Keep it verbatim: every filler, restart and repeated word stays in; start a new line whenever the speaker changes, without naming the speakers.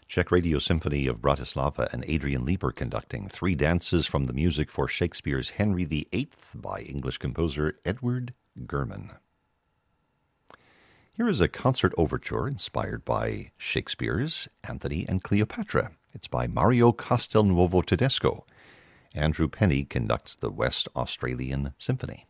Czech Radio Symphony of Bratislava and Adrian Leeper conducting three dances from the music for Shakespeare's Henry the Eighth by English composer Edward German. Here is a concert overture inspired by Shakespeare's Antony and Cleopatra. It's by Mario Castelnuovo Tedesco. Andrew Penny conducts the West Australian Symphony.